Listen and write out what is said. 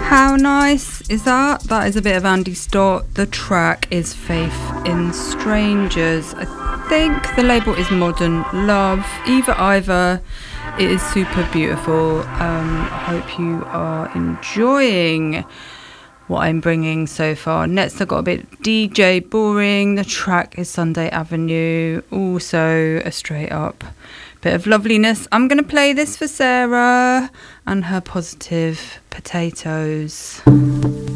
How nice is that? That is a bit of Andy Stott. The track is Faith in Strangers. I think the label is Modern Love. Either. It is super beautiful. I hope you are enjoying what I'm bringing so far. Next, I got a bit DJ Boring. The track is Sunday Avenue. Also a straight up bit of loveliness. I'm going to play this for Sarah and her positive potatoes.